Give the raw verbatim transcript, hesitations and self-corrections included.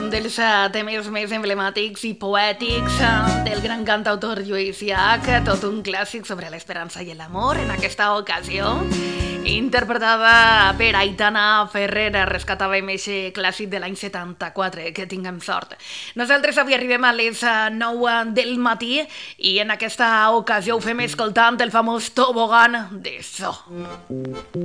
un dels eh, temes més emblemàtics i poètics eh, del gran cantautor Lluís Llach, tot un clàssic sobre l'esperança i l'amor, en aquesta ocasió interpretada per Aitana Ferrer. Rescatàvem aquest clàssic de l'any setanta-quatre, que tinguem sort. Nosaltres avui arribem a les nou del matí i en aquesta ocasió ho fem escoltant el famós tobogan de So.